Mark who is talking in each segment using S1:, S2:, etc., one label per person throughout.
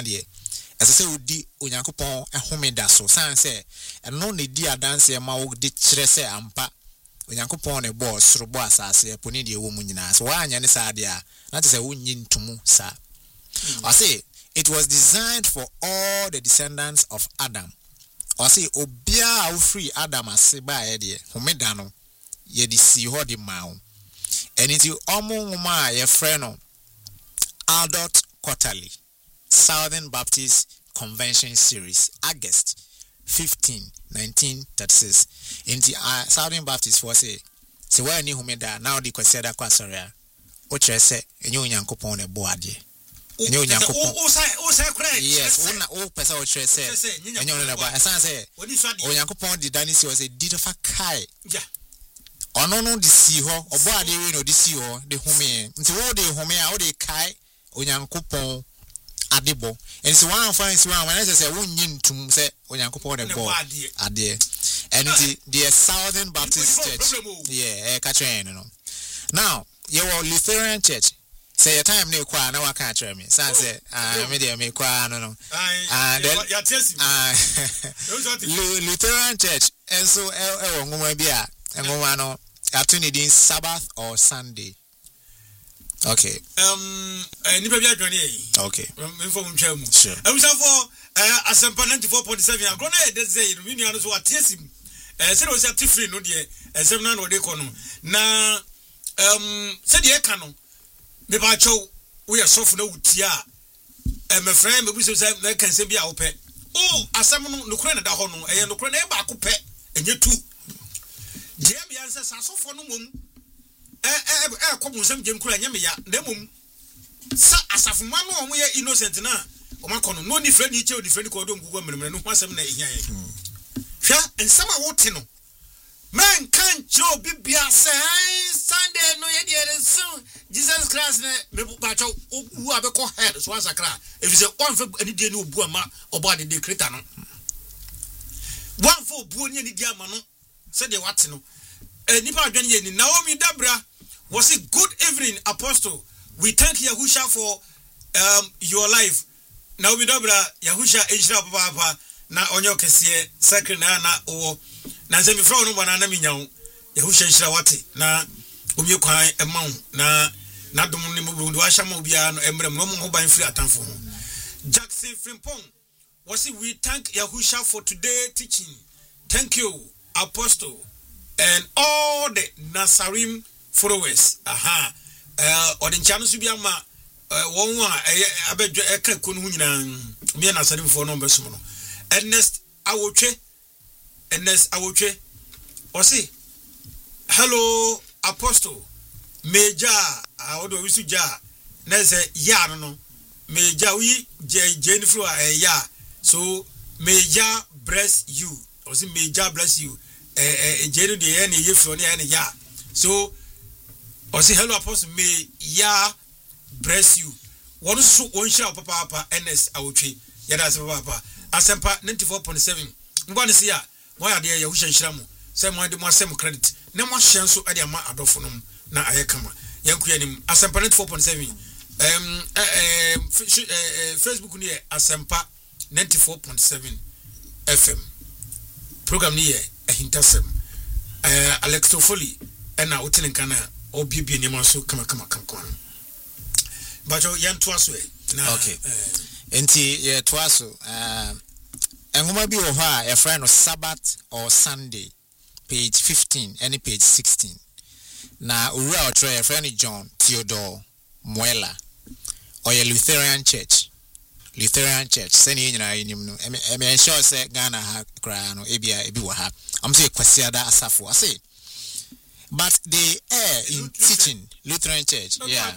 S1: de as I say udi Onyankopon ehomeda so san say eno ne di adanse ma wo de kire say ampa Onyankopon ne bo soro bo asase eponi de wo mu nyina so wa anya ne sa de a na say wonyi ntumu sa I say it was designed for all the descendants of Adam. I say obia free Adam ase ba e de homeda no ye di si ho di mawo. And it omo ma ye friend no Adult Quarterly Southern Baptist Convention Series August 15 1936 in the Southern Baptist was say where ni homeda now the kweseda kwa sorry o kire se enye Onyankopon ne bo ade enye Onyankopon yes o pesa o kire se enye no ba esan se Onyankopon di dani si o se did of a kai ono no di si ho obo ade we no di si ho de home nti wo de home a wo de kai Onyankopon adebo and so one finds one when I say wonyi ntum say Onyankopon de bo ade and the Southern Baptist Church yeah catch no now you were Lutheran Church say your time na kwa na waka catch me say me dey me kwa no Lutheran Church and so e ngoma bia ngoma no atunidin Sabbath or Sunday. Okay.
S2: Nipa bia dwane yi.
S1: Okay.
S2: Inform chemu.
S1: Sure.
S2: For Asempa 94.7 agrona e de say no nua no so atiesim. Se no say free no de esem na no de kono. Na se de ka no me ba chow we asofu na wutia me friend me bu so say me kan se bia wo pe. Oh asem no kura na da ho no no kura na e ba ko pe enye tu. Jem ya se asofo no mom kwabun sam jem kura nyame ya ndemum sa asafuma no omo ye innocent na o makono no ni friend iche o di friend ko do ngugo meneme no ho asem na ehia ye hwa ensama wote no man kan jo bibia say Sunday no ye dey so Jesus Christ na me ba cho wu abeko head so asakra if say one fa ani die ni obu ama obo ade decreta no one fa obu ni ani die ama no say dey wat no nipa adwane ye ni Naomi Dabra was it good evening apostle we thank Yahusha for your life Naomi Dabra Yahusha ejira papa na onyo kese secret na o na se mi fro no bana na minyawo Yahusha ejira wate na obi kwan emawo na dum ni mu wa shama obi a no emrem no mo ban free atanfo ho Jackson Frimpong was it we thank Yahusha for today teaching thank you apostle and all the Nazarim followers odinchano su bia ma won wa abedwe eka konu nyina me Nazarim for no beso no Ernest Awotwe osi hello apostle meja odo wisu ja na say ya no meja wi je flo ya so meja bless you osi meja bless you Jerry the any ye from any ya. So or say hello apostle may ya bless you. One so one shall papa NS Awotwe. Yada papa. Asempa 94.7. I'm going to see ya. Why are there Yahusha Shramu? Say my de mo credit. Na mo hyen so ade ama adofo nom na ayekama. Yankuya nim Asempa 94.7. Facebook ni Asempa 94.7 FM. Program ni hintasem Alex Tofoli ena otene kana obibie nyama so kama bajo yanto aso na
S1: okay enti ye to aso engoma bi wo ho a e friend no Sabbath or Sunday page 15 any page 16 na owura otro e friend John Theodore Muela or Lutheran Church seni nyina yinim no em sure say Ghana ha kra no ebia ebi wa ha am say kwasiada asafo I say but they are in teaching Lutheran Church yeah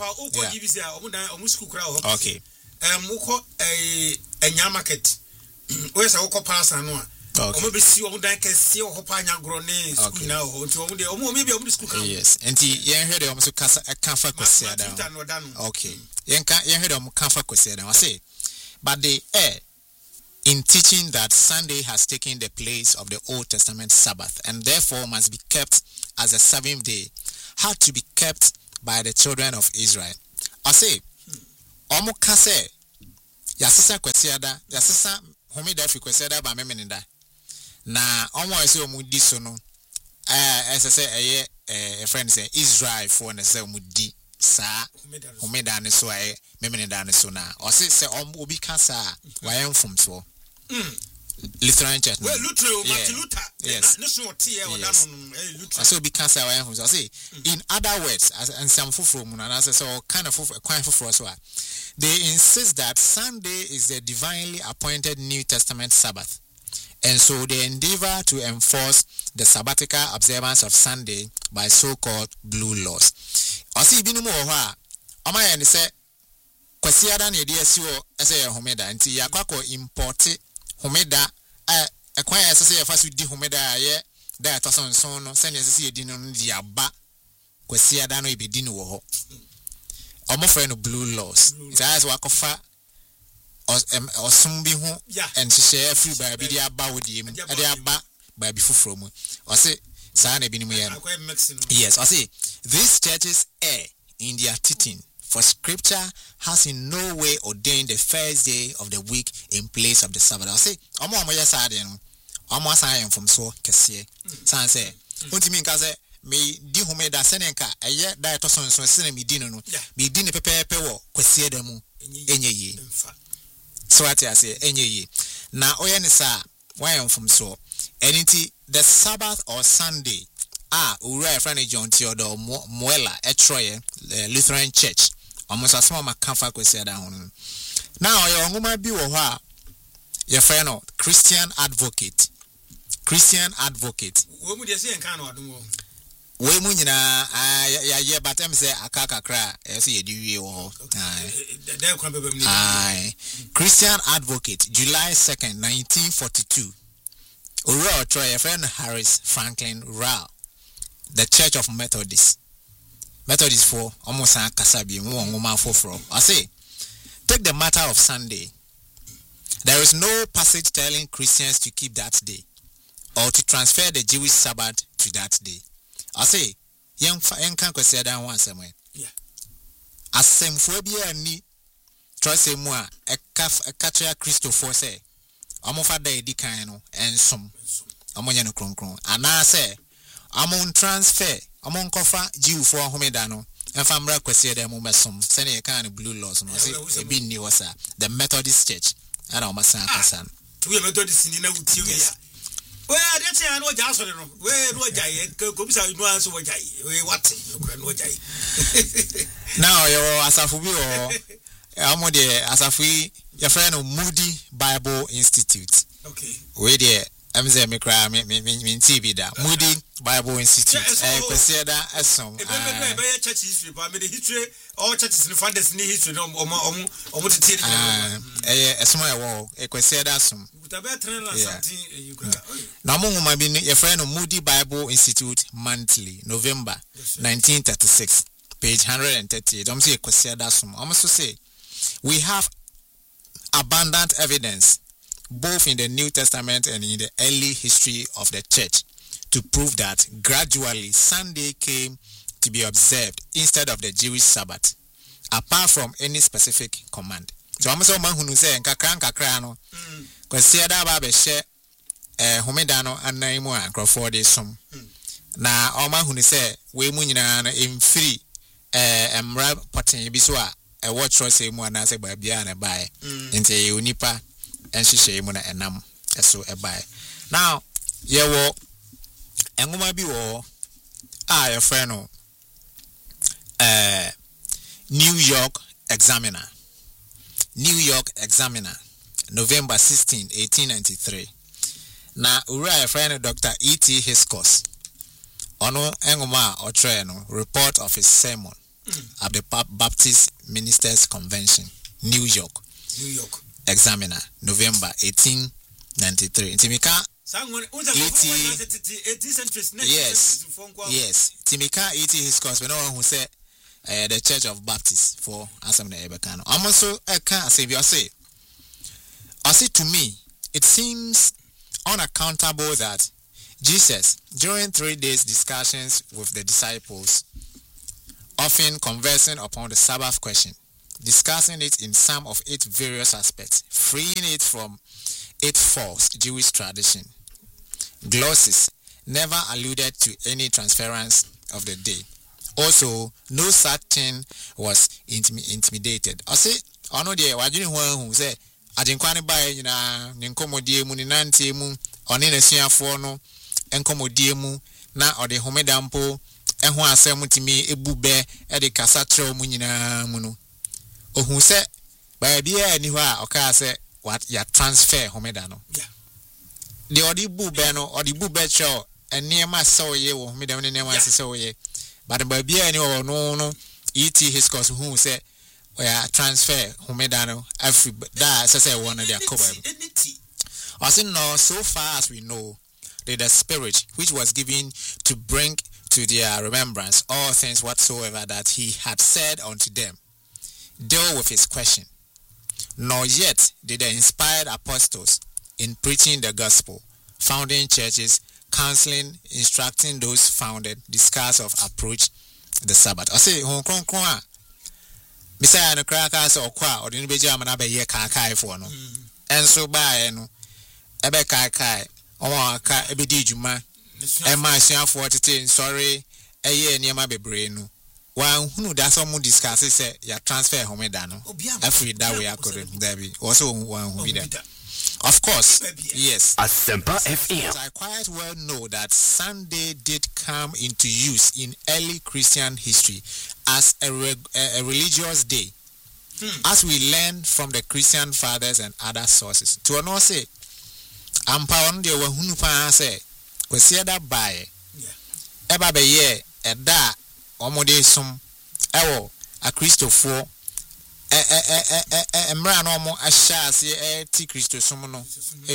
S1: okay
S2: uko enya market we say uko pasa no omo be si omo dan kese o hopa anya grone school na o nti omo de omo maybe omo school kan
S1: yes enti yen hwede omo so kasa kanfa kwasiada okay yen hwede omo kanfa kwasiada I say but they err in teaching that Sunday has taken the place of the Old Testament Sabbath and therefore must be kept as a seventh day, had to be kept by the children of Israel. I say, Omo kase yasesa kwasiada yasesa homeda fi kwasiada ba memenida na omo ese omudi so no ese se eye a friend say Israel for na say omudi sa homeda ne so aye memenida ne so na o se obi kasa wa yemfom so Lutheran Church.
S2: Well, Luther, but Luther. Yes.
S1: So be cancer. I say, in other words, and some from so kind of quite for us. They insist that Sunday is the divinely appointed New Testament Sabbath, and so they endeavor to enforce the sabbatical observance of Sunday by so-called blue laws. I see, binu mo ha. Ama ya ni se kwasiada na edi asiwo ese ye homeda nti yakwako import homeda ekwan ya sese ya fasu di homeda ye da to sonson no se ne sese edi no di aba kwasiada no ibedi no wo ho omo friend no blue laws it has wakofa osum bi ho and share free by bi di aba wodi em e aba by bi fufuro mu o se sa na bi ni mu ye no yes o se these churches err in their teaching, for scripture has in no way ordained the first day of the week in place of the Sabbath. I say, omo yes aden, omo asan from so kese. San say, untimi nka say me di homeda senenka eye da to son sene me di no no. Me di ne pepepe wo kwese da mu enye yi. So what I say enye yi. Na oye ne sa why from so. Anything the Sabbath or Sunday ura friend John Theodore Muela Etroye Lutheran Church almost as small makamfa kwesi da hono now your ngoma bi wo ho a your friend Christian advocate
S2: wo mu de se enka na odum wo
S1: we mu nyina ya batem say akakakra so ye di wie wo Christian advocate July 2nd 1942 ura Etroye your friend Harris Franklin Rao the Church of Methodists for almost a kasabi ngoma foforo. I say, take the matter of Sunday. There is no passage telling Christians to keep that day or to transfer the Jewish Sabbath to that day. I say, young can kwesi da one somewhere.
S2: Yeah.
S1: Asem phobia ni trust mo a katria Christopher say. Amofa da edi kan no ensom. Amonya no kronkron. Ana say among transfer among kofa Jew for homeda no emfa mra kwese dem mesom se ne kan blue laws no say e bi ni wasa the Methodist Church ana o masan kasan
S2: to we Methodist ni na wuti we ya we ade te an o ja so no we no ja ye ko bisa no an so wo ja ye we what no ja ye
S1: now yo asafu bi o amode asafu your friend Moody Bible Institute
S2: okay
S1: we there MZ me cry me TV da Moody Bible Institute kwese da esom
S2: be church history but me the history all churches in founders ni history no omo tete
S1: esom e wo kwese da som
S2: utabe train la something you can
S1: na mo ngoma bi your friend Moody Bible Institute monthly November 1936 page 130 don't say kwese da som almost say we have abundant evidence both in the New Testament and in the early history of the church to prove that gradually Sunday came to be observed instead of the Jewish Sabbath, apart from any specific command. So I'm so man who say kakra no kwesi da ba be hye homeda no anaimu a croford dey som na o man who say we mu nyina na emfiri emra poten bi so a e watch say mu ana say ba bia na bae nti onipa enhihye mu na enam eso ebae now yewo engoma bi wo your friend no New York Examiner November 16 1893 na ura friend Dr. E.T. Hiscos ono engoma otre no report of his sermon at the Baptist Ministers Convention New York Examiner November 1893 intimika yes timika E.T. Hiscos we know who say the Church of Baptist for Assembly Ebekano almost I say to me it seems unaccountable that Jesus during 3 days discussions with the disciples often conversing upon the Sabbath question discussing it in some of its various aspects, freeing it from its false Jewish tradition. Glosses never alluded to any transference of the day. Also, no such thing was intimidated. I say, I know the wajuni who say, Ajinkwane bae nyina ne nkomodie mu ne nante mu one na suafo no enkomodie mu na ode homeda mpo eho asem timi ebube e de kasa trɛ mu nyina mu no ohun sɛ ba bia ani hɔ a ɔka sɛ what ya transfer homeda no de ode bube no ode bube trɛ eniema sɛ oyɛ wo homeda ne eniema sɛ oyɛ but ba bia ani hɔ no ET his cause who sɛ transfer homeda no every that say one of their cover. I say no, so far as we know, the spirit which was given to bring to their remembrance all things whatsoever that he had said unto them, deal with his question. Nor yet did the inspired apostles in preaching the gospel, founding churches, counseling, instructing those founded, discuss of approach the Sabbath. I say Messiah no kraka so kwa odi no beji amana be ye kakai fo no enso bae no ebe kakai o aka ebe di djuma e ma asiafo tete sorry eye niema bebre no wan hunu da so mu discuss say ya transfer homeda no every that way akore dabi also wan hu bi da. Of course, yes.
S3: Asempa FM.
S1: I quite well know that Sunday did come into use in early Christian history as a religious day, as we learn from the Christian fathers and other sources. To no say, ampa on the wahunu pa say, kwesi da bae. Eba be ye eda omode sum ewo a Christopher emra no mo ahya ase ti Kristo som no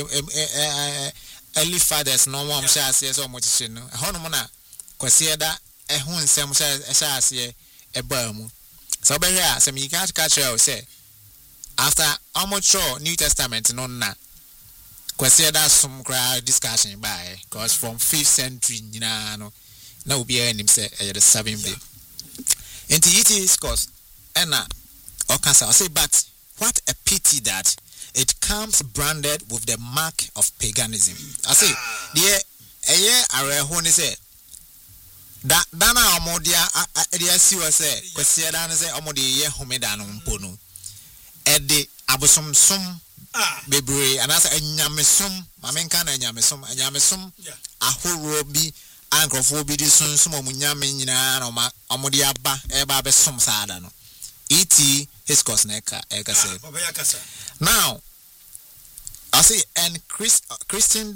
S1: early fathers no mo ahya ase so mo chiche no ho no na kwase da ho nsem ahya ase eba mu so be here some you can't catch you say after amateur New Testament no na kwase da some cry discussion by because from 5th century nyina no na obi anim say the 7th day enti it is cause ena Okasa, I say, but what a pity that it comes branded with the mark of paganism. I say, are say that dana omodia dia siwa say kwesi dana say omodi ye homeda no mpo no ede abosomsom bebre anasa anyamesom mamenka na anyamesom ahoro bi ankrofo bi di sunsom omunyame nyina na omodi aba eba besom saada no E.T. his cosneka now I say and Christian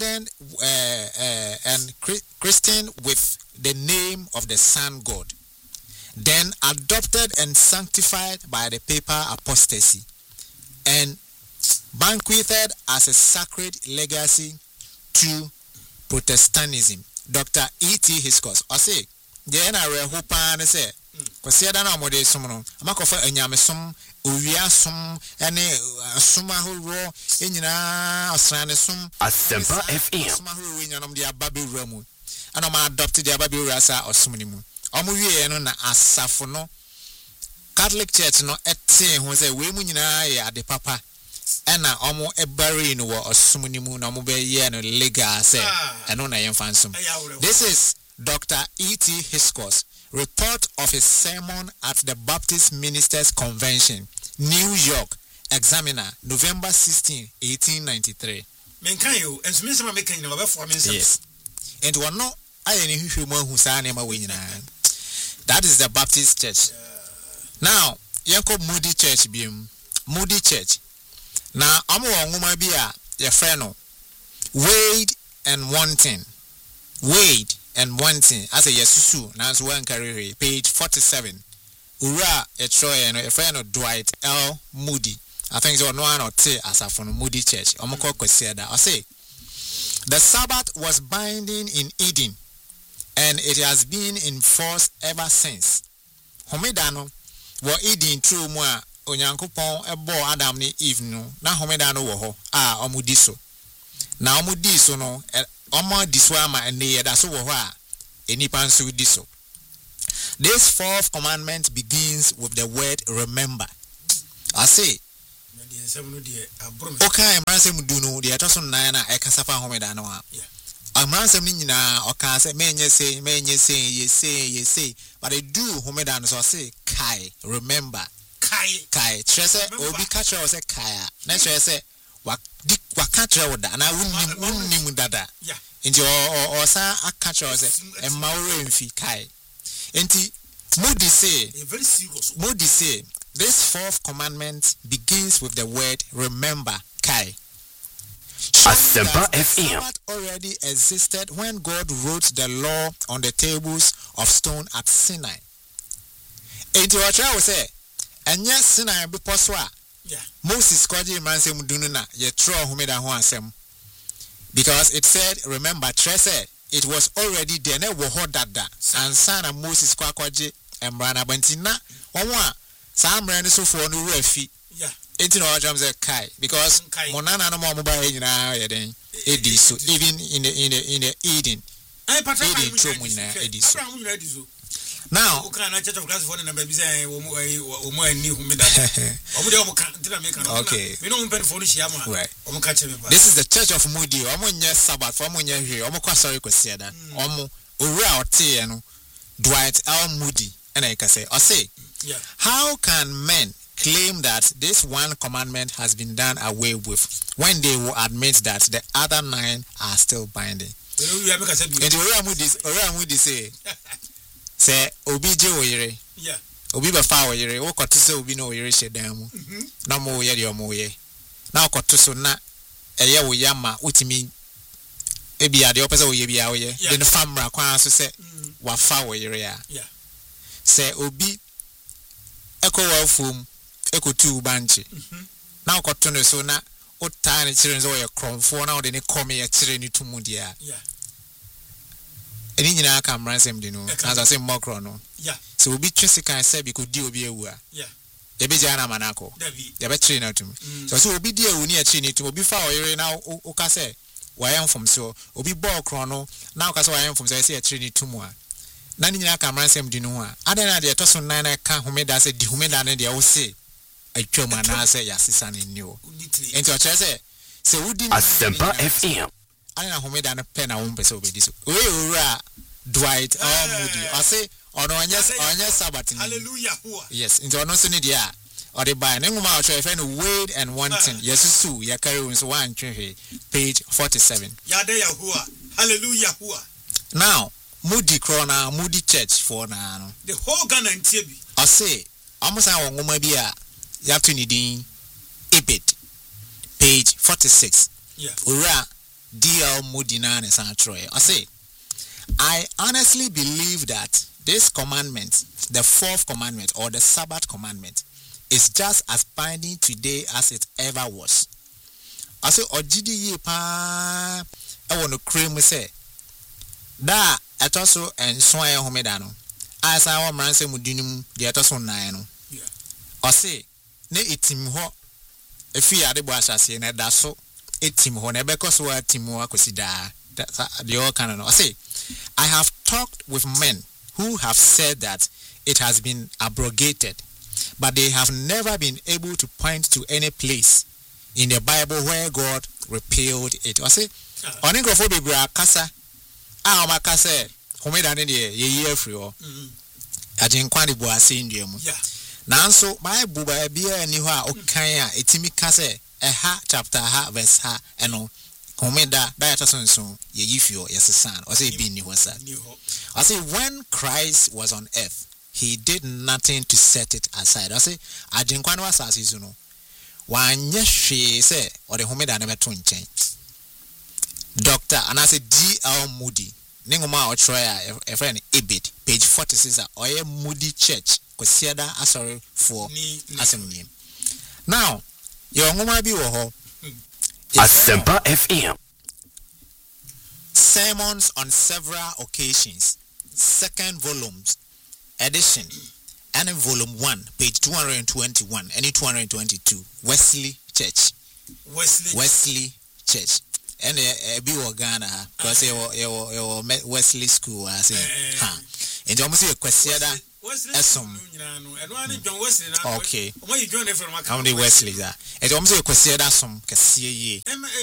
S1: with the name of the Son God, then adopted and sanctified by the papal apostasy and bequeathed as a sacred legacy to Protestantism. Dr. E.T. Hiscos I say the NRA who pan say kwasi da na amode som no amakofa anyamesom owiasom ene som ahoro enyina asrane som
S3: Asempa FM
S1: som ahoro enyanom de ababewura mu ana ma adopt de ababewura sa osom ni mu omo wie no na asafo no Catholic Church no ete ho say we mu nyina ye ade papa ena omo ebari no wo osom ni mu na omo be ye no legal say eno na yemfa nsom. This is Dr. E.T. Hiscos report of his sermon at the Baptist Ministers Convention, New York, Examiner, November 16, 1893. Yes. And one no, that is the Baptist Church. Now, Yanko Moody Church, Moody Church. Now, Amu Wanguma Bia, your friend, Wade and Wanting. Wade and Wanting as a Yesusu, now one career, page 47. Ura a Troy and a friend of Dwight L. Moody. I think so one or two as a from Moody Church. Omoko Kwesiada. I say the Sabbath was binding in Eden, and it has been in force ever since. Homedano were Eden true moi Onyankopon ebo Adam ni Eve no na homedano wo ho omudiso. Na omudiso no Omo diswama and the so wa enipa nso diso. This fourth commandment begins with the word remember. I say
S2: the seven no dear abrom.
S1: okay Mansem do no the atoson nine I casafa homeda no a.
S2: Yeah.
S1: Amansem ni nyina oka say menye say but I do homeda no so say kai remember kai trese obi catch us say kai na trese wa catch us da na wunnim dada
S2: yeah
S1: nti o sa catch us say emma mfi kai nti Moody say
S2: very serious.
S1: Moody say this fourth commandment begins with the word remember kai.
S3: Asempa FM.
S1: Sabbath already existed when God wrote the law on the tables of stone at Sinai. Enti what I say enya Sinai be poswa.
S2: Yeah.
S1: Moses kwaji mansem dunu na ye tro homeda ho asem. Because it said remember trese it was already there na wo ho dada. Ansana Moses kwaji emrana bantina wonwa sa amra ne sofo no rafi.
S2: Yeah.
S1: Enti no jam say kai because monana no mo ba nyina ye den edi so even in the Eden.
S2: I patra
S1: Eden tro mu nyina edi so. Now,
S2: okay, na church of Christ for na baby say wo mo ani humida. Omo de omo kan tina make na.
S1: Okay.
S2: Me no mo pen for no shia ma. Omo ka che me ba.
S1: This is the church of Moody. Omo nye Sabbath, omo nye hwe, omo kwa sorry kwesi da. Omo owura ote no Dwight L. Moody and I can say, or say,
S2: yeah.
S1: How can men claim that this one commandment has been done away with when they will admit that the other 9 are still binding? And owura Moody say obi je oyire
S2: yeah
S1: obi be fa oyire wo koto se obi na oyire shedan mu na mo ye de omo ye na koto so na eye wo ya ma utimi ebi ade opese wo ye bia wo ye de no famra kwan so se wa fa oyire ya
S2: yeah
S1: se obi ekowa fom ekotu banche na koto no so na o taa ne chire so ye kromfo na o de ne come ye chire ni tumu dia
S2: yeah
S1: eni nyina aka mransem di no as I say mokro no
S2: yeah
S1: so obi twese kan say bi ko di obi ewu a
S2: yeah
S1: ye be jana manako ye be tree na tum so obi di ewu ni achi ni tum obi fa oyere na o ka say wa yan fom so obi ball kro no na o ka say wa yan fom so say tree ni tum a na ni nyina aka mransem di no a adan na de to so nan na ka homeda say di homeda na de wo say atwam ana say ya sisa ni ni o enti o chere say wudi
S3: Asempa FM.
S1: ana homeda na pen na won pese obedi so we owura Dwight L. Moody I say ono onye Sabbath ni
S2: hallelujah
S1: yes into ono so ni dia or the by nguma o try friend Wade and Wanton yesusu ya carry won so one twe page 47
S2: ya de yahuwa hallelujah
S1: now Moody Crona Moody Church for na no
S2: the whole Ghana ntie bi
S1: I say amusa won nguma bi a ya to ni din Ebed page 46
S2: yeah
S1: ora D.L. Moody na ne san troy I say I honestly believe that this commandment, the fourth commandment or the Sabbath commandment, is just as binding today as it ever was. I say, Ojidi ye pa, I want to cream say, da etoso and swan homedano. As I want ransom mudinum, the etoso nine. I say, ne itim ho, if you are the boss, I say, that so, etim ho, nebekos wa timo akosida. That's the all canon. I say, I have talked with men who have said that it has been abrogated, but they have never been able to point to any place in the Bible where God repealed it. I say, on Engrophobia Casa, our Casa, homemade an idea, ye free or I didn't quite be a syndrome. Now, so my Buba beer and you are Okaya, etimi Casa, a ha chapter, ha verse ha, and no. Komenda diatoson so ye yifio yes son or say be new was I say when Christ was on earth he did nothing to set it aside. I say ajinkwan was asase no wanye hwe say or the homeda never to nchen Dr. and I say D.L. Moody ningoma o try a friend Ebed page 46 or a Moody Church kosiada asori for assembly now your ngoma bi wo ho
S3: Asempa FM.
S1: Sermons on several occasions, second volumes, edition, and in volume 1, page 221, and 222, Wesley Church. Wesley Church. And a big Ghana, because Wesley School, I say, and you almost see a question Esom. Okay. How many Wesley that? It almost a question that some can see ye.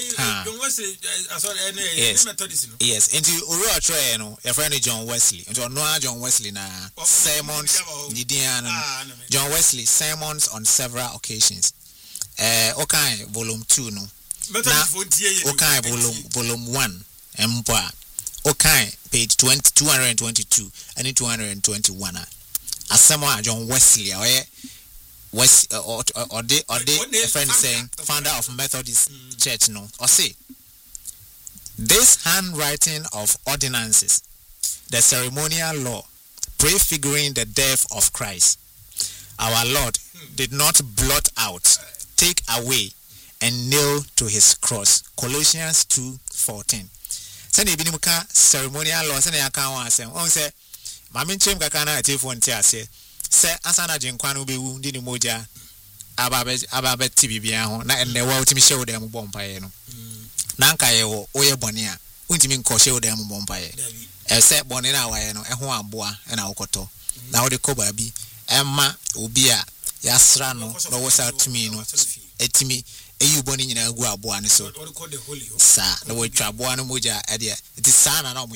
S1: Yes, and you Ura try no, your friend John Wesley. And you know John Wesley na sermons Nidian John Wesley sermons on several occasions. Okay, volume 2 no. Okay, volume 1 Empire. Okay, page 222 and 221. As someone John Wesley or the friend saying founder of Methodist Church no or say this handwriting of ordinances, the ceremonial law prefiguring the death of Christ, our Lord did not blot out, take away, and nail to his cross. Colossians 2:14. Send a binimuka ceremonial law. Send a account. Say, Mammy Chim Kakana at Tifon Tiase. Say, Asana Jinquanu be wounded in Moja. Ababet Tibiano, na and the world to me show them bompire. Nanka Oya Bonia, Untimin Co show them bompire. Except Bonina Wayano, and Juan Boa and Aukoto. Now the Kobabi, Emma, Ubia, Yasrano, no was out to me, no, etimi. You born in a guabuan so sir, the way Trabuano Muja idea. It is Sana no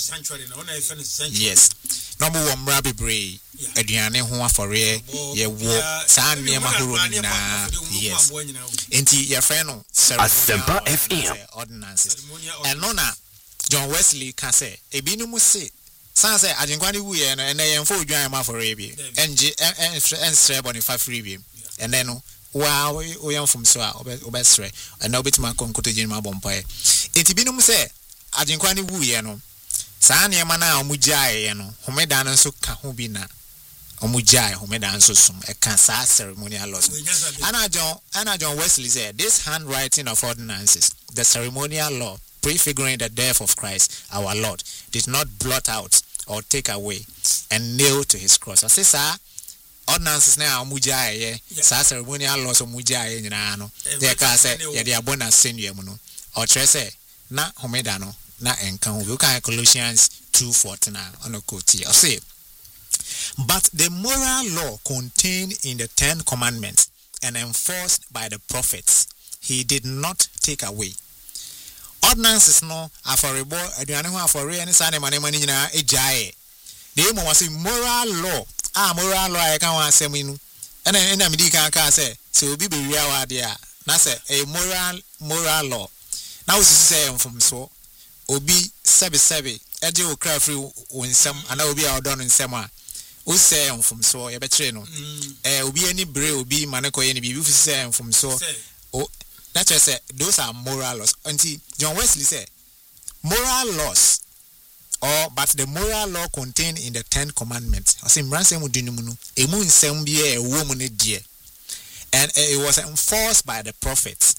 S1: yes. Number 1 Rabbi Bray, Adriane Hua for ye walk San near Mahuruna. Yes. Inti your friend
S3: Asempa FM
S1: ordinances. And Nona John Wesley can say, a binum say. Sans I didn't want to and I am for Jama for Rabi and Strab on 5 free and then wow, we are from Swa, Obestre, and no bit my conclusion my bompire. Intibinum say, I didn't quite woo yano. Sanya mana omujai yano, Homedan so kahubina. Omujai, Homedan so sum, a cancer ceremonial laws. Anna John Wesley said, this handwriting of ordinances, the ceremonial law, prefiguring the death of Christ, our Lord, did not blot out or take away and nail to his cross. I say, sir. Ordinances now mujai sa ceremonial laws of mujai nyina no they ka say ye dey abona senu mu no o tre say na homeda no na enka ho kan Colossians 2:14 on a quote here say but the moral law contained in the 10 commandments and enforced by the prophets he did not take away. Ordinances no aforebo aduane ho afore ne sa ne mane nyina ejai the mo was moral law. Moral law I can't want to say and then I'm can say so be real idea. Na say a moral law. Now we say from so obi sebi eje o cry free winsem and obi a done nsem a we say from so e betre no obi any bre obi maneko ye ni bi say from so oh that just say those are moral laws. Until John Wesley said moral laws but the moral law contained in the 10 commandments. I say mransem dunumunu emu nsem bia e wo mu ne die. And it was enforced by the prophets.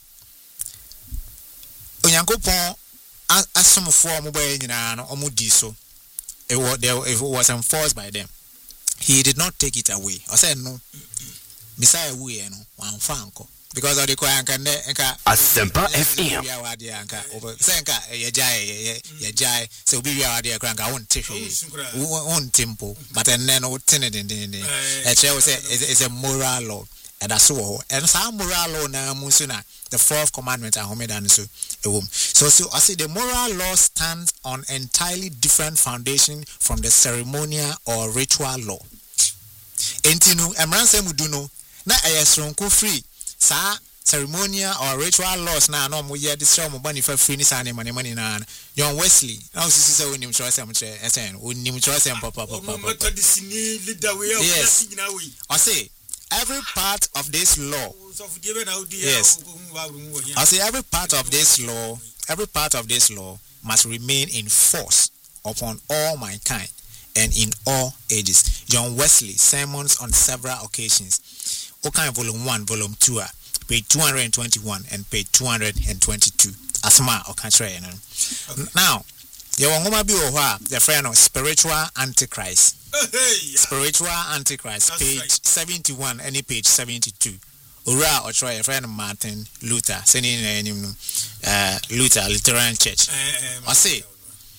S1: Onyankopon asomfo mo ba nyina no omo di so. It was enforced by them. He did not take it away. I said no. Messiah wu ye no wan fa anko. Because of the Koyanka
S3: Asempa FM.
S1: Senka, ye jai, so be our dear crank. I won't take one temple, but then no tenant in the say it's a moral law, and that's all. And some moral law now, Musuna, the 4th commandment, and Homedan so a womb. So I say the moral law stands on entirely different foundation from the ceremonial or ritual law. Entinu, Emranse Muduno, na ayasronko free. Sa ceremonial or ritual laws na no mo ye this mo bani fa free ni sa ne money na John Wesley now sisi say onim choice am che esen onim choice am papa yes I say every part of this law yes I say every part of this law must remain in force upon all mankind and in all ages. John Wesley sermons on several occasions. Okay, volume 1, volume 2, page 221 and page 222. Asma or country. Now, you want be the friend of spiritual antichrist. Spiritual antichrist, page 71 and page 72. Ura or try a friend of Martin Luther, sending Luther Lutheran Church. I say,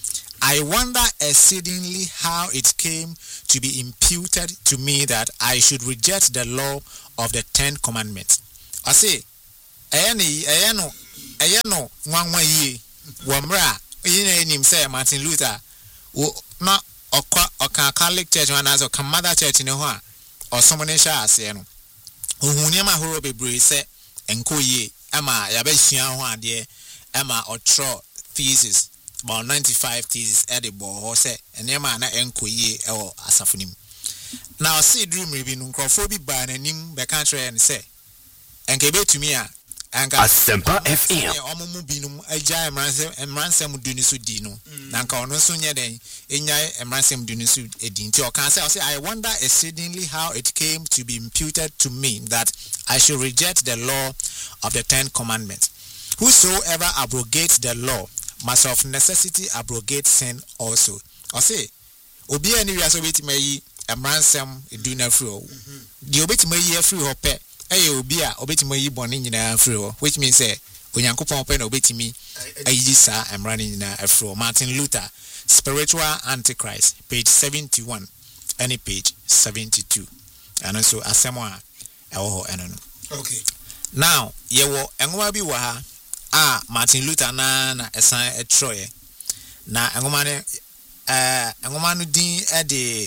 S1: I wonder exceedingly how it came to be imputed to me that I should reject the law of the 10 commandments. I say, ayano, one ye, wamra, in say Martin Luther, not or Catholic Church, one as a Mother Church in a or someone shall say, Uhunema Horobe Brace, and Koye, Emma, Yabesian, dear Emma or Tro thesis. About 95 thesis edible or say and Emma na enkoye or asafunim. Now see dream review crofobia ban and nim the country and say and kebe to me and
S3: Asempa FM
S1: omumu binum agya emransem dunisu dino nanka ono so nye den enya emransem dunisu edi nti o kan say I wonder exceedingly how it came to be imputed to me that I should reject the law of the 10 commandments. Whosoever abrogates the law must of necessity abrogate sin also. I say, Obi any we are so bit may emransem do na free. The obit may ye free or pet. Obia obit may born in a free, which means say when Yankupon pen obit me a yisa am running in a free. Martin Luther, Spiritual Antichrist, page 71, any page 72. And also Asamoah okay. Now ye wo engwa bi wa Martin Luther na esan etroye na engoma no din de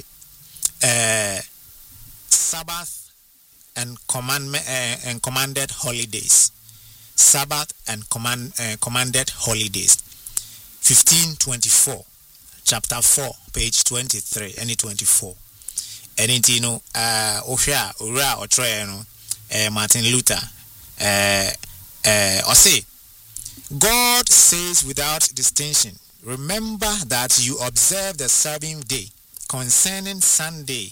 S1: Sabbath and commanded holidays. Sabbath and commanded holidays. 1524 chapter 4 page 23 any 24. Anything no ohwa ora otroye no Martin Luther or say God says without distinction, remember that you observe the seventh day. Concerning Sunday,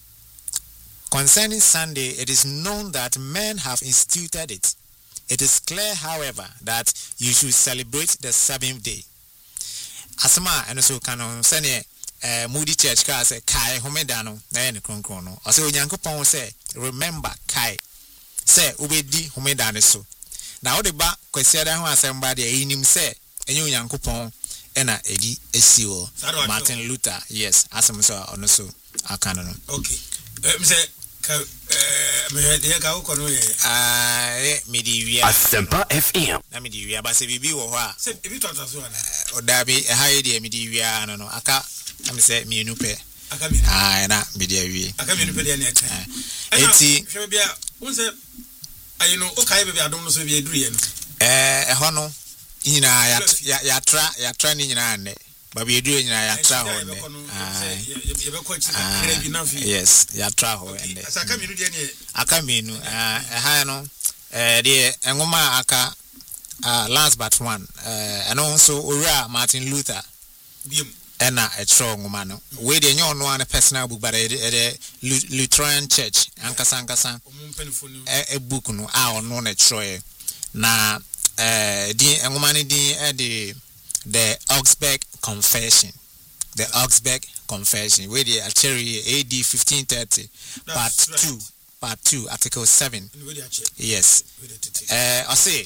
S1: it is known that men have instituted it. It is clear, however, that you should celebrate the seventh day. Asama and so canon sene Moody Church car say Kai Homedano, then Chrono. Also Yankopon say, remember Kai. Say Ubedi Homedano so. Now the back kwesiada ho asembade enim se enyo Yankopon ena edi esio Martin Luther yes asem so ono so akano no
S2: okay me say me de ka ko no ye
S1: me di wi
S3: Asempa FM
S1: na me di wi ba se bibi wo ho a
S2: se ebi to so na
S1: odabi ha ye de me di wi ano no aka am say me enu pe
S2: aka me
S1: na me di wi
S2: aka me enu pe de na
S1: eti
S2: hwe bia unse I know okay baby I don't know so be eduru ye no
S1: ho no nyina ya tra ni nyina ne ba be eduru nyina ya tra ho ne yes ya tra ho ende
S2: aka minu de ne
S1: aka minu ha no de engoma aka last but one and also ora Martin Luther
S2: biem
S1: ena etro ngoma no we de nyo no an personal book but the Lutheran Church ankasa a book no a ono na etro na di ngoma ni di the Augsburg Confession we the Cherry AD 1530 part 2 article 7 yes I say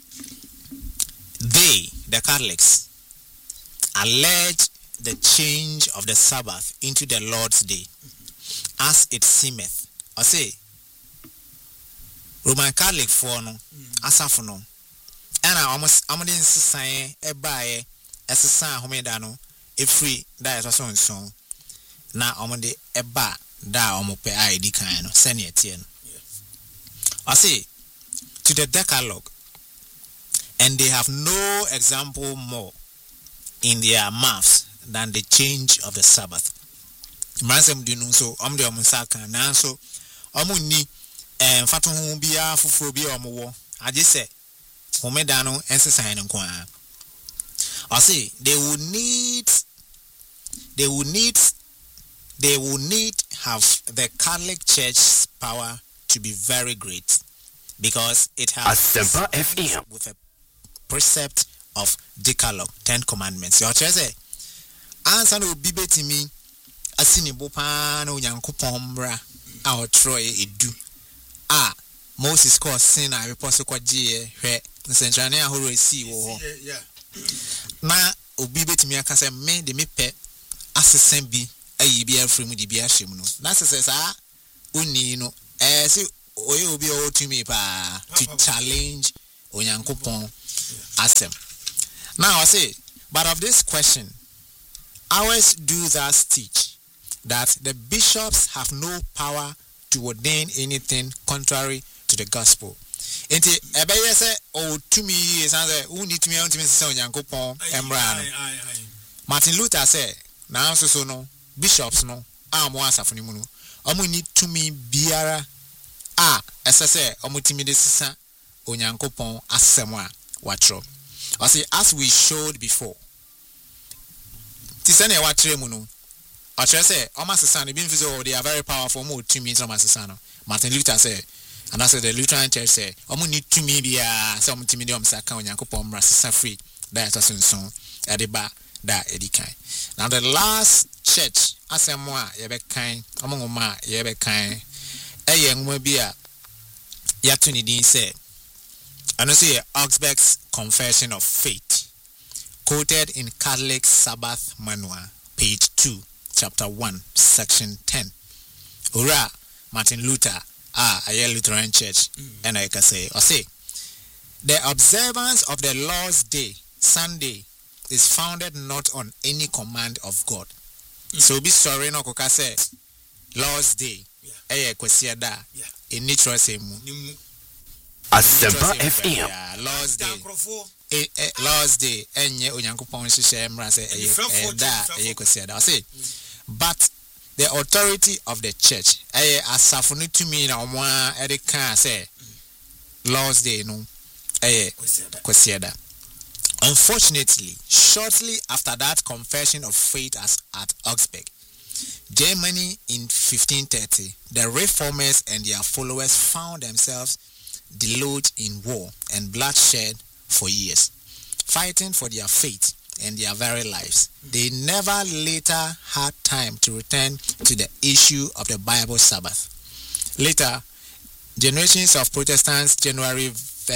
S1: they the Catholics allege the change of the Sabbath into the Lord's day, as it seemeth. I say, Roman Catholic for no, asafuno, and I almost saying a buy as a son homedano, a free that is also so. Now omode a bar da omope ID kind of senior. I say to the Decalogue, and they have no example more in their mouths than the change of the Sabbath. Mansem dinu so omde omusaka na so omuni fatu hu bia fufuro bia omowo age se homeda no ensesan nko a. I say they will need have the Catholic Church's power to be very great because it has
S3: Asempa FM
S1: with a precept of Decalogue 10 commandments. You say answer no bi betimi asini bopa na Onyankopon mra a otroye edu a Moses called sin a repose kwaje hwe nsentrane ahoro esi wo ho na obi betimi aka say me de me pe asesen bi ayi bi afrem di bi ahyem no na sese saa oni no say oye obi o tumi pa to challenge onyankopon asem. Now I say, but of this question, ours do thus teach that the bishops have no power to ordain anything contrary to the gospel. Enti ebeye say o tumi say uni tumi on tumi say onyankopon emra no. Martin Luther say na so no bishops no amo asafo ni mu no omo ni tumi biara ese say omo tumi de sisa onyankopon asem a watro. I say as we showed before. Tisane watre mu no. I say omo sisa no bi mfizo they are very powerful mo tumi omo sisa no. Martin Luther say and I said the Lutheran Church say omo ni tumi bia say omo tumi de omo saka onyankopon mra sisa free that asunsun ediba da edikan. Now the last church asemwa yebe kan omo ngoma yebe kan eye ngoma bia yatuni din say and I say Augsburg's Confession of Faith quoted in Catholic Sabbath Manual page 2 chapter 1 section 10. Ora Martin Luther a Lutheran Church and I can say or say the observance of the Lord's Day Sunday is founded not on any command of God. So be sorry no koka say Lord's Day kwesi da in nature say mu
S3: Asempa FM
S1: Lord's Day Lord's Day enye onyankopon hihye mra say da kwesi da say but the authority of the church asafo no tumi na omo a kan say Lord's Day no kwesi da. Unfortunately, shortly after that confession of faith at Augsburg, Germany in 1530, the reformers and their followers found themselves deluged in war and bloodshed for years, fighting for their faith and their very lives. They never later had time to return to the issue of the Bible Sabbath. Later, generations of Protestants generally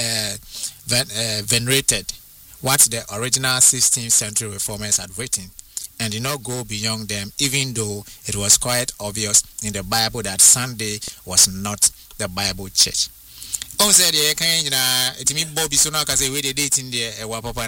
S1: venerated what the original 16th century reformers had written and did not go beyond them, even though it was quite obvious in the Bible that Sunday was not the Bible church. On said the kind it me Bobby Sona cause we the date in there papa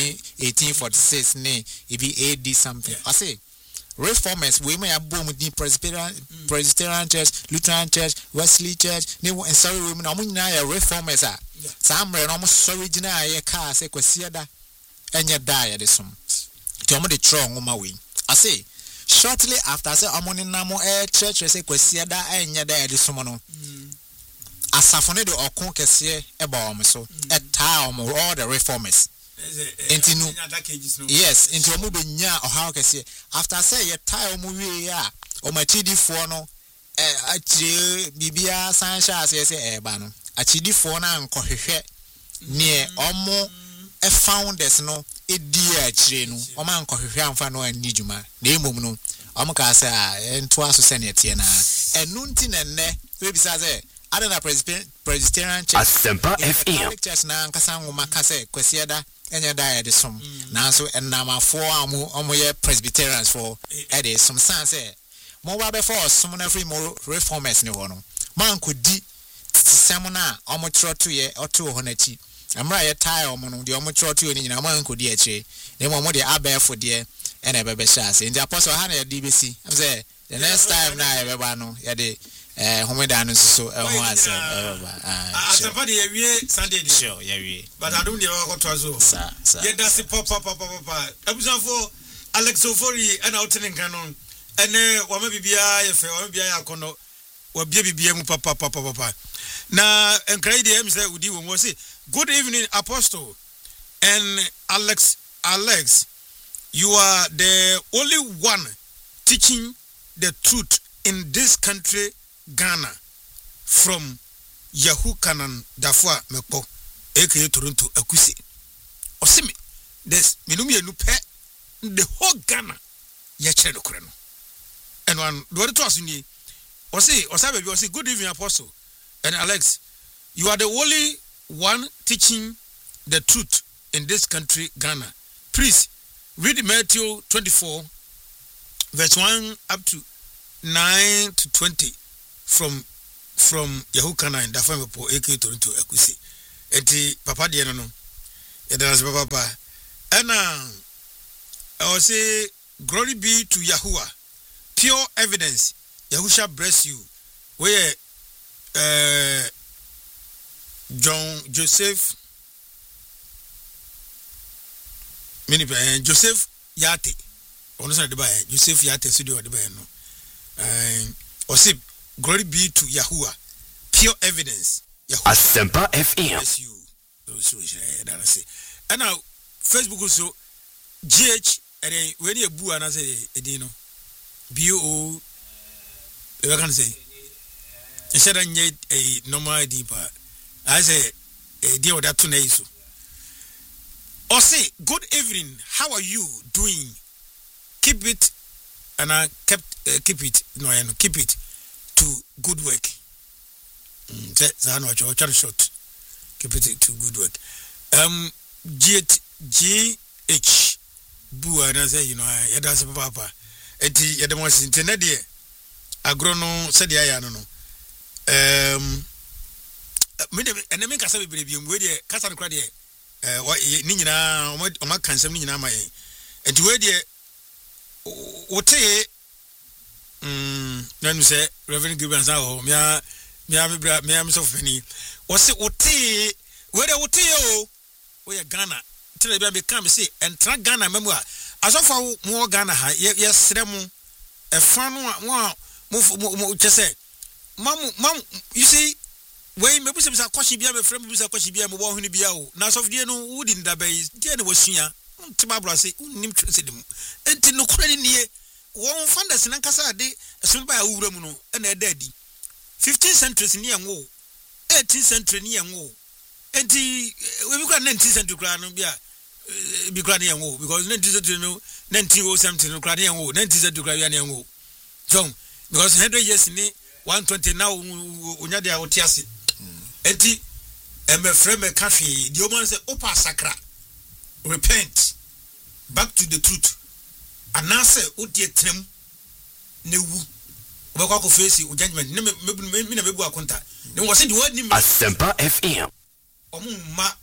S1: 1846 ne it be AD something. I say reformers we may have boom the Presbyterian church, Lutheran church, Wesley church, and sorry women reformers are some almost sorry a car say kwesiada enya die the sum to the strong on my way. I say shortly after say amoni namo church say kwesiada enya die the sum no asafone de okon kese eba om so all the reformers into yes into omo be nya oha kese after say ye tie omo wie a o machidi fo no achire bibia sansha say eba no achidi fo na nkohwehwe ne omo founders no edi achire no omo nkohwehwe amfa no anijuma na emom no omo ka say ento aso senete na enu nti nenne we bisa say Adana Presbyterian Church
S3: Asempa FM
S1: church na nkasa ngoma kase kwesiada enya da de som na so enamafo amu ye Presbyterians for de some sense mo ba be for some na free mo reformers ni ho no man ko di sem na omo troto ye oto ho na chi amra ye tie omo no de omo troto ye ni nyina man ko di a chi na mo de abefo de ena ebe be sha se the apostle ha na de besi am say the next time na ye be ba no ye de homeda so ho ase
S2: Asempa de wie Sunday
S1: sure ye wie
S2: but I don't dey go to azo ye da si pop abusanfo Alex Ofori and outning canon ene wa ma bibia ye fe wa bibia ya kono wa bibia mu papa na enkrai de em say udi wo mo say good evening apostle and Alex you are the only one teaching the truth in this country Ghana from Yahoo Kanan Dafwa Mekpo aka Toronto Akusi Osimi this minumi enu pe the whole Ghana ye chere no kure no and one do it to us ni osabe bi good evening apostle and Alex you are the only one teaching the truth in this country Ghana please read Matthew 24 verse 1 up to 9 to 20 from Yahukana and Dafamepo AK Toronto Akusi. Eti papa de no. Edas papa. And I will say glory be to Yahuwah. Pure evidence. Yahusha bless you. Where Joseph Yate. Joseph Yate studio at the Bayano. Osip, glory be to Yahuwah. Pure evidence.
S3: Asempa FM.
S2: Bless you. And now, Facebook also, GH, and then when you boo and I say, Edino, BO, I can say, instead of a normal deeper, I say, a deal that to Naisu. Or say, good evening, how are you doing? Keep it, and I keep it, keep it to good work. Short. Keep it to good work. GH Boo, and I say, that's papa. Eti Yadamas internet, agrono said, I don't know. And I make a sabi baby, where the Cassan Craddy, Nina, or my cancer, Nina, my and to where the Ote, then you say, Reverend Gibbons, me am so funny. Was it Ote, where the Oteo, where Ghana, till they become say, and track Ghana memoir. As of more Ghana, yes, Remo, a fun one, move, just say, Mom, you see, when maybe some question be a friend, Mr. Question be a more who be out. Now, so dear no wood in the base, dear was here. Timabra say, and no credit near one found us in Ancasa day, assumed by a Uramuno and a daddy. 15th century near Wo, 18th century near Wo, and we got 19th century Granobia. Be granny and wo because 19 something granny and wo 19 to granny and wo. So because 100 years in 120 now unya dia otiase enti me frame cafe the woman say opa sakra repent back to the truth and now say odie trem na wu obekwa ko face o judgment me na mebu akonta then was the word ni
S3: Asempa FM
S2: omumma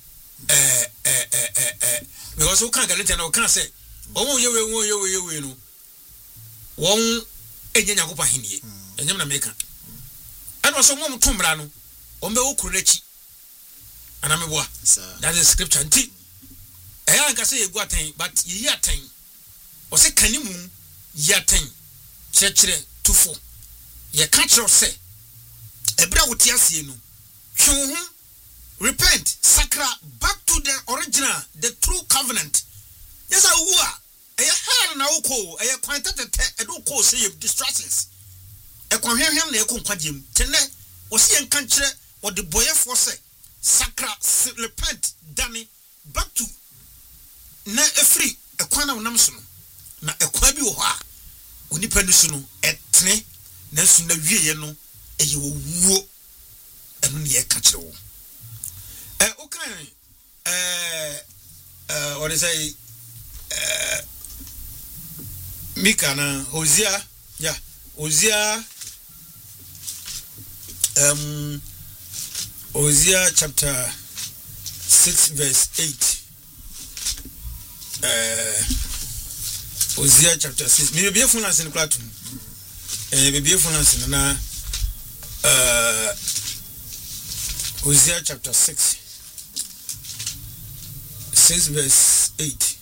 S2: because who can't get it and can't say, oh, you know, one agent of Pahini, and you're American. And also one Tombrano, Ombe Okurechi, and I'm a boy. That is scripture. And I can say, but ye are 10. Or say, can you moon, ye are 10. Church 2-4. Ye catch your say, a bra with Yasiano. Repent, sacra, back to the original, the true covenant. Yes, I will. A hand now call, a quantity, a do call say distractions. A conhear him, they compagim, Tene, or see and country, or the boy for say, sacra, repent, Danny, back to na a free, a quana of Namson, na a quabi or ha, Unipendusuno, a tre, Nelson, the Vieno, and you will woo, and ye catch all. Okay. What is Mika na Hosea, yeah, Hosea, Hosea chapter 6 verse 8. Hosea chapter 6. Me be funas in Platon. Be funas na Hosea chapter 6. 6 verse 8.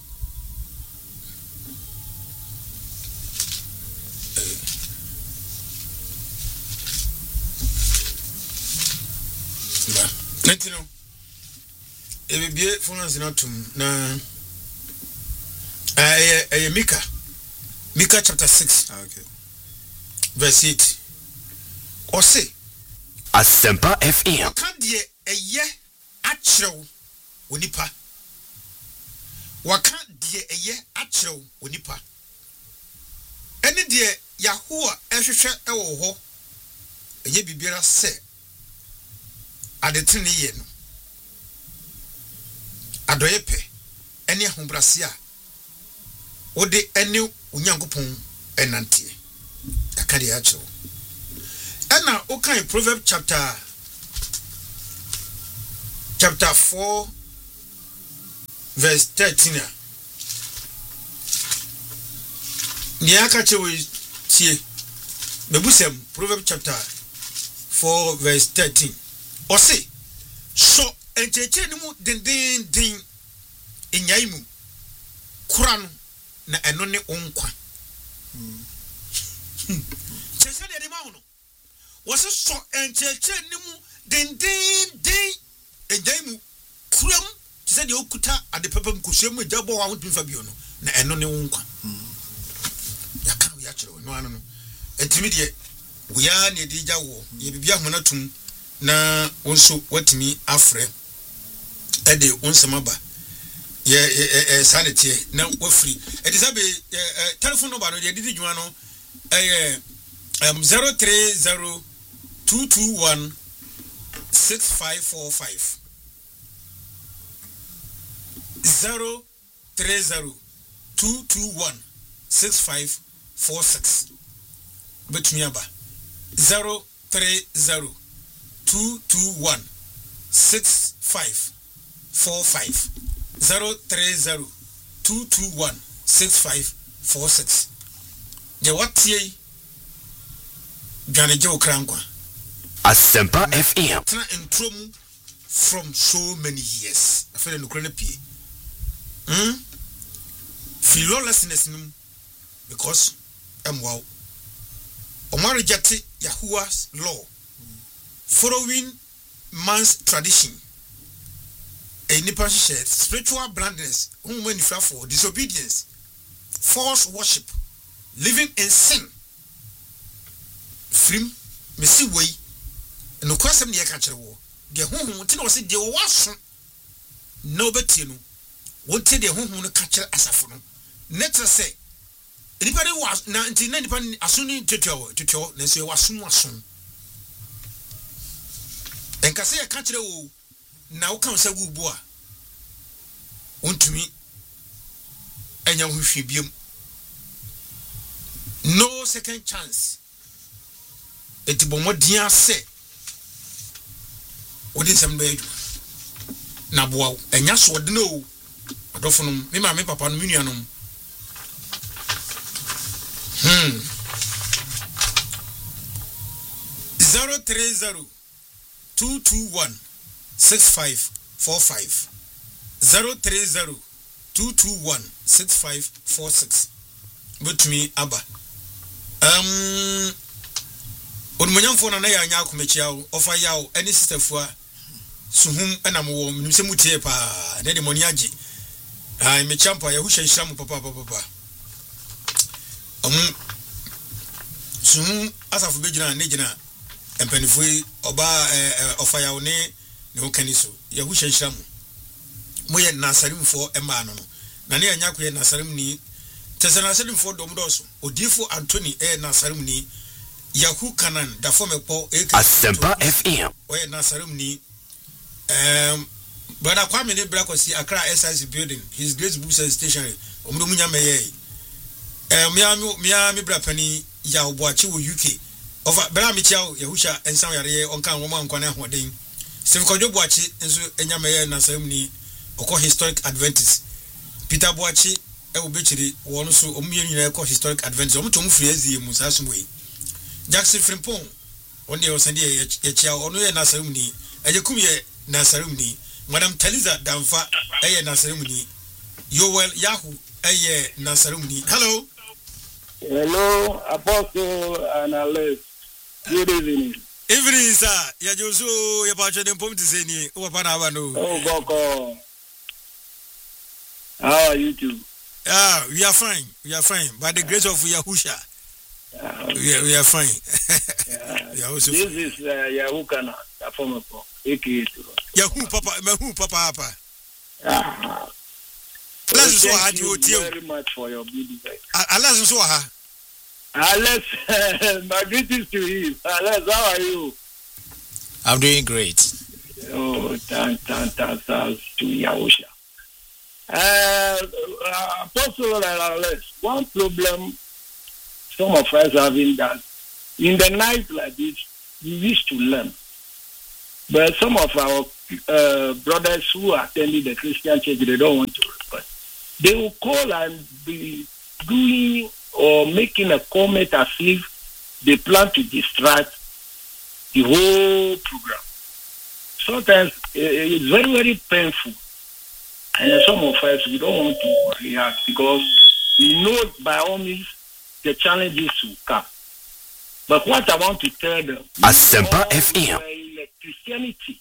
S2: Nantino. Ebe bie funas na tum na Mika chapter 6. Okay. Verse 8. Or say
S3: Asempa FM.
S2: Can die eye achrew onipa. Waka die eye achrew onipa. Ene die Yahuwah ehwehwe ewo ho. Eye bibiara se adetini ye no. Adoye pe ene ahombrase a wode ene onyankopon enantie aka de acho ena okan Proverbs chapter 4 verse 13 niaka chewe tie bebusem Proverbs chapter 4 verse 13 ose so encheche ni mu den enyaimu kurano na eno ne onkwa cheche de ma wono wose so encheche ni mu den enyaimu kuram tse de okuta ade pepam kuhwemu jabo wa wotun fa bio no na eno ne onkwa ya kan ya chiro no anu no etimi de wuya ne de jawo ye bibia honatum na wonso watimi afre ede onsemaba ye sanity na wafri ede sabe telephone number no de didi djuma no 030221 6545 030221 6546 betumi aba 030221 6545 030221 6546 je watie Gane jo krankwa
S3: Asempa FM
S2: tana introm from so many years afere no krane pie lawlessness num because wow Omar rejected Yahuwah's law following man's tradition a nipa shared spiritual blindness woman for disobedience false worship living in sin frim mesi way no kwasem ne yaka kire wo de honhom ti no se de wo waso no betie no wonte de honhom no ka kire asafo no netre se nipa de was na nti na nipa asuni tetio na se waso enkase yaka kire wo na wo kan se gubu a wontumi enya hwehwe biem no second chance etibomodian se odi nsem be na boa enya so de no adofonum me ma me papa no menuanom 030-221-6545 030-221-6546 betumi aba onmonyamfo na ya anya akomechia ofa yawo any sister fua suhum enam wo nimse mutie pa na de moni age ai me champa ya husha hisham papa suhum asafu bejina ne gina empanifo oba ofa yawo ne okaniso ya husha hisham moye nasarimfo ema no na ne anya koye nasarim ni tesenasarimfo domdoso odifo Anthony nasarim ni Yahu Kanan da fomepo
S3: Asempa FM
S2: oye nasarim ni brother Kwame ne brakosi Accra SIC building his great books and stationery omdo munya meye mi brapani ya oboachi wo UK over bra mi chiao yahusha ensan yare onka nwoma nkwane hoden sefikojo boachi enso enya meye nasarim ni oko historic Adventist Peter boachi obechiri wonu so omuye nyina eko historic Adventist omutomu free azie mu sasumwe Jackson Frimpong on the Osandi Yachia ono ye nasarimni ejekum ye nasarimni Madam Taliza Damfa eye nasarimni Yoel Yahu eye nasarimni.
S4: Hello Apostle Analyst. Good evening.
S2: Evening sir ya Josu ya pacho dem pom tiseni o papa na aba no.
S4: Oh Boko. How are you too?
S2: We are fine by the grace of Yahusha. We are fine.
S4: This is Yahu Kana, the former Papa.
S2: Yahu Papa. Thank
S4: you very much for your beauty.
S2: Alex,
S4: my greetings to you. Alex, how are you?
S1: I'm doing great.
S4: Oh, thanks to Yahusha. I Apostle Alex, one problem some of us having that in the night like this, we used to learn. But some of our brothers who attended the Christian church, they don't want to report. They will call and be doing or making a comment as if they plan to distract the whole program. Sometimes it's very, very painful. And some of us, we don't want to react because we know by all means the challenges will come. But what I want to tell them,
S3: Asempa FM.
S4: Christianity,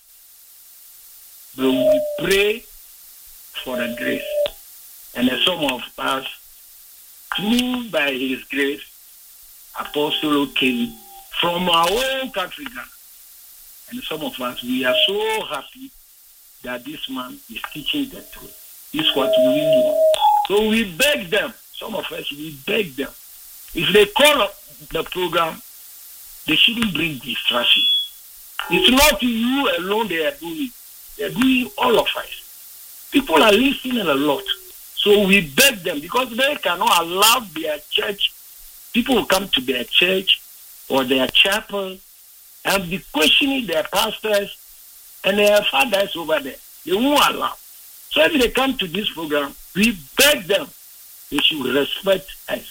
S4: but we pray for the grace. And some of us, moved by his grace, Apostle came from our own country, Ghana. And some of us, we are so happy that this man is teaching the truth. This is what we really want. So we beg them, some of us, we beg them. If they call up the program, they shouldn't bring distraction. It's not you alone they are doing. They are doing all of us. People are listening a lot. So we beg them because they cannot allow their church, people who come to their church or their chapel and be questioning their pastors and their fathers over there. They won't allow. So if they come to this program, we beg them they should respect us.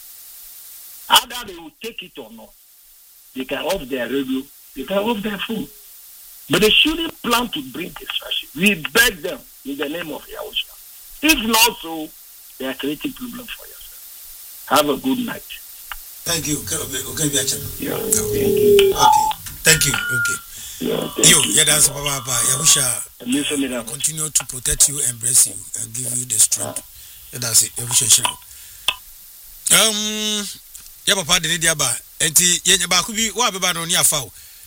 S4: Either they will take it or not. They can off their radio, they can off their phone. But they shouldn't plan to bring distraction. We beg them in the name of Yahushua. If not so, they are creating problem for yourself. Have a good night.
S2: Thank you. Okay,
S4: Yeah, thank you.
S2: Okay. Thank you. Okay.
S4: Yeah,
S2: that's Papa. Yahushua
S4: continue
S2: to protect you and bless you and give you the strength. That's it. Yahushua. Papa de diaba. Enti yenye ba ku bi wa beba no ni afa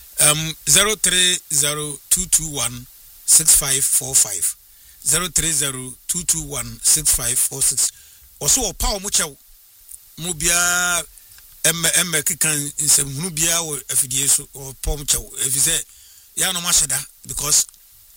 S2: 0302216545 0302216546 oso opa o mu chew mu bia em kikan nsem bia wo afidie so opa mu chew efise ya no masheda because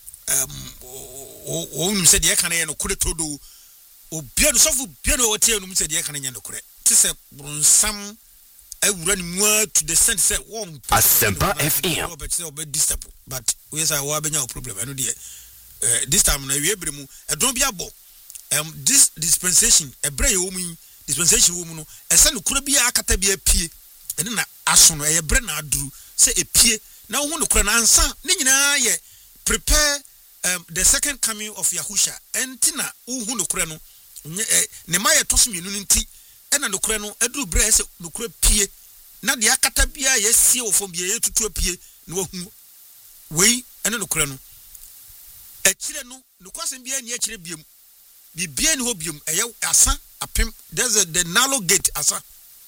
S2: o unu se de kan ye no kure todo obia no sofu bia no wotie no se de kan ye no kure tise brunsam awura ni mu to the sense say one
S3: Asempa FM
S2: but we say wa benya problem eno de this time na we ebremu edon bia bo this dispensation ebre ye omu dispensation wo mu no ese no kura bia akata bia pie ene na aso no ebre na aduru say epie na wo no kura na ansa ne nyina ye prepare the second coming of Yahushua entina wo no kura no ne maye toso mienu nti ena no kura no aduru bre se no kura pie na de akata bia ye sie wo fom bia ye tutu pie na wo hu wei ena no kura no echire no kwasem bia ni echire biem bibia ni ho biem eye asa apem there's the narrow gate asa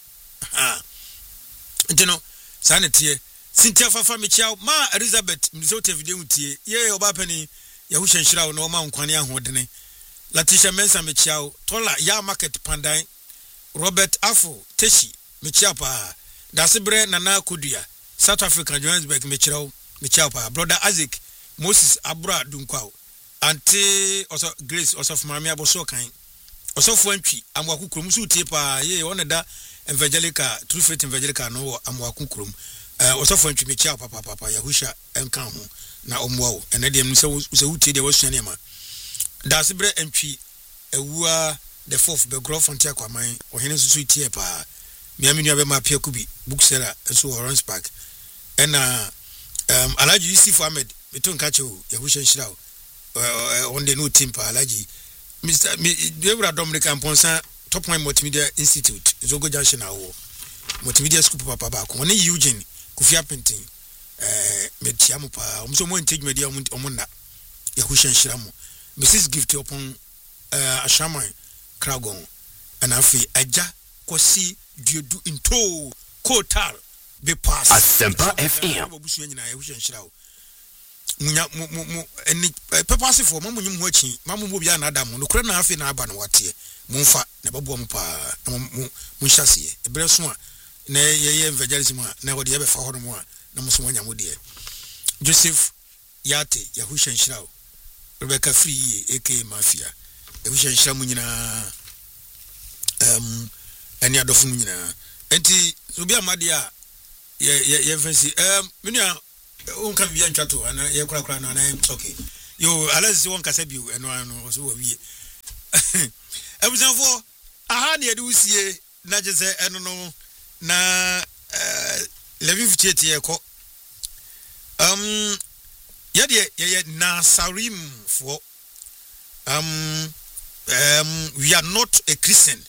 S2: ntino sanete Cynthia fafa mechiao ma Elizabeth mnisote video utie ye oba pani Yahushua nshira no ma nkwane ahodene Latisha Mensa mechiao tola ya market pandan Robert Afo Teshi mechiao pa Dasibre Nana Kudua South Africa Johannesburg mechiao pa brother Isaac Moses Abra Dunkwao Ante also Grace also from Mami Aboso kan also Fuantwi amwaku krom su tie pa ye oneda evangelical True Faith evangelical no amwaku krom also Fuantwi mechiao papa Yahushua enka ho na omwo ene de mu se wutie de wasuane ma Dasibre entwi ewua the fourth the growth frontier kwaman ohene susu tie pa miami nua be ma pia kubi bookseller so Orange Park ena Alhaji Yusuf Ahmed beton kacho Yahushua nshira on the new team pa Alhaji Mr. Debra Dominican Ponsa Top Point Multimedia Institute Zogo Junction awo Multimedia School papa ba ko ne Eugene Kufia Painting metiamu pa omso mo intege media omunda Yahushua nshira mo Mrs. Gift upon Ashaman Kragon and afi aja kosi diedu into kotal be pass
S3: Asempa FM
S2: obusu nyina Yahushua nshira munya mu eni pepase for mamu nyim ho achi mamu mo bia na adam no kure na afi na aba no wate mumfa na babo mu pa mu nhyase ebre so a na ye evangelism a na wode ye be fa ho no mu a na muso wanya mo de Joseph Yate Yahushua nshira Rebecca Free aka Mafia Yahushua nshira mu nyina Any other phone. Enti so be amadia ye fancy minia won kan bia ntwato ana ye kura na na okay yo alasi won kasa bi eno so wi ebusanfo aha na ye de usie na je se eno no na 11:58 ye ko ye Nasarim for we are not a Christian.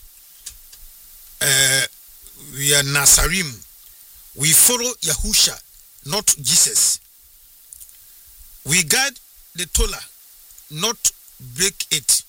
S2: We are Nasarim. We follow Yahusha, not Jesus. We guard the Torah, not break it.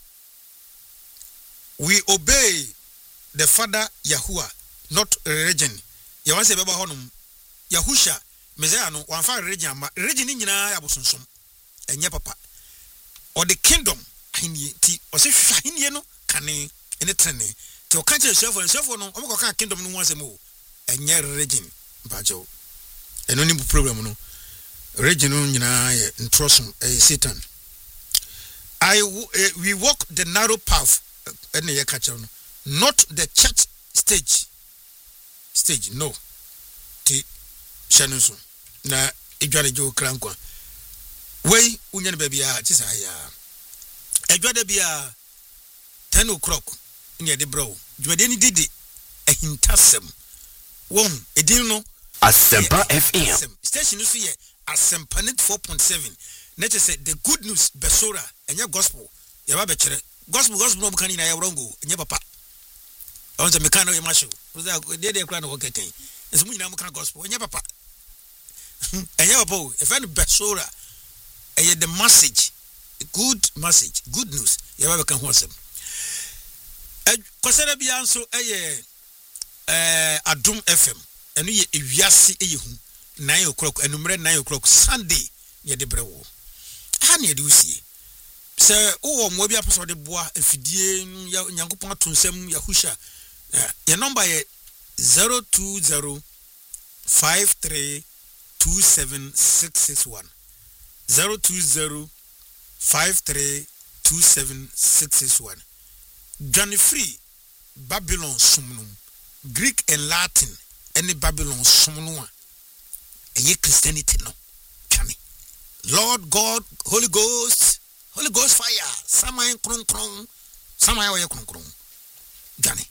S2: We obey the Father Yahuwah, not religion. Yawan se beba honum Yahusha Messiah no wan fa religion ma religion ni nyina abosonsom enye papa. Or the kingdom ahini ti o se hwa ahini no kane ene trene ti o ka che self no o mo ka kingdom no ho asem o enye religion bajo eno ni problem no religion no nyina ye ntrosom Satan. We walk the narrow path ene ye ka che no, not the church stage no ti shanuso na edware jo krankwa wey unya ne bia tisa ya edwade bia 10 o'clock nya de bro dwade ni didi ehintasem won edin no
S3: Asempa FM
S2: station no so ye Asempa 4.7 net say the good news besora enya gospel ya ba be kire gospel no bukani na ya wrongo enya papa on the mechanic masho they kra no oketen enso mu nyina mu kan gospel enya papa enya papa if any besora the message good message good news ya ba kan ho asem kwasara bia nso Adum FM enu ye ewiase hu 9 o'clock enumere 9 o'clock Sunday ye de brewo ha ne de usie se wo mo bia person de boa afidie nyankopon atonsam Yahusha your number is 02053276661 02053276661 Johnny Free Babylon Sumnum Greek and Latin any Babylon Sumnua a Christianity no Johnny Lord God Holy Ghost fire Samay kron Samay oye kron Johnny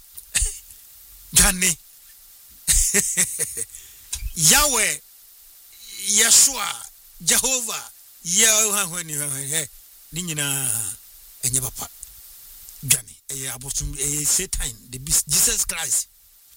S2: Yahweh Yeshua Jehovah Yahweh Nina enye papa Johnny abosum Satan the beast Jesus Christ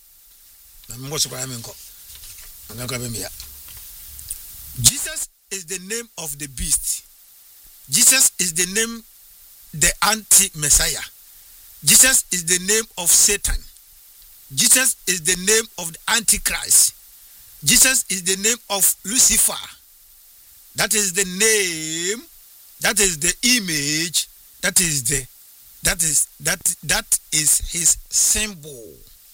S2: Jesus is the name of the beast. Jesus is the name the anti-Messiah. Jesus is the name of Satan. Jesus is the name of the Antichrist. Jesus is the name of Lucifer. That is the name, that is the image, that is his symbol.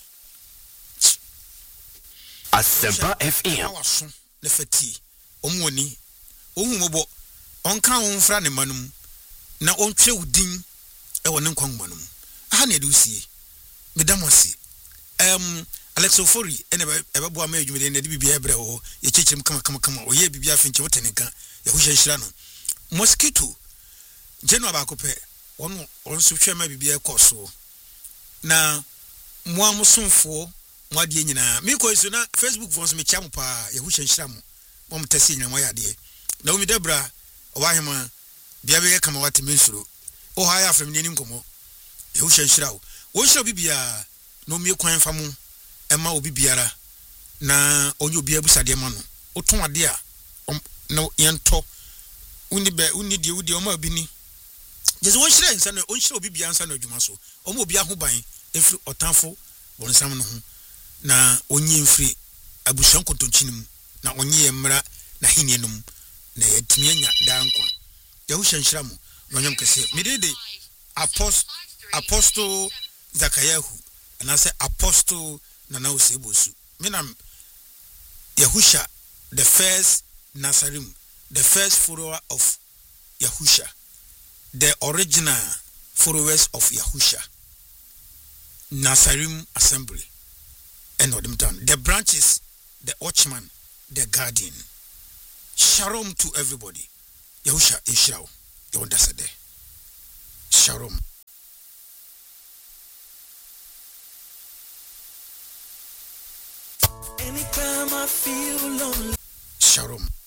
S3: Asempa FM
S2: nefati omwoni ohumobo onka onfra ne manum na ontwe udin e woni nkwan manum aha na edusie medamosi Alex Ofori ene ebebo ama adwumede na de bibia ebre ho ye chechim kama oye bibia finche woteneka ye ho hyenhyira no mosquito jeno abakope wono onso hwema bibia ekoso na moamsomfo mwade nyina miko iso na Facebook fons me chiam pa ye ho hyenhyira mo mom tesi nyina mo yade na umi debra owahema bia be kama wate mensuro o ha ya afem ni nkomo ye ho hyenhyira wo hyenhyira bibia no mi kwan famu ema obi biara na onye obi abusade ma no oton ade a no yento uni die wudi o ma bi ni jese won hire nsa na on hire obi bia nsa na adwuma so o ma obi ahoban efri otanfo bonsam no ho na onye mfiri abusuan kontonchinim na onye emra na hinienum na yatimi anya dankwa ya hu hyenhyira mo no nyam kese medede apostle Zakayahu and I say Apostle Nana Usebosu. Menam Yahusha, the first Nasarim, the first follower of Yahusha, the original followers of Yahusha. Nasarim Assembly and Odimtown. The branches, the watchman, the guardian. Shalom to everybody. Yahusha Ishrao. Yondasade. Shalom.
S5: Anytime I feel lonely.
S2: Shalom.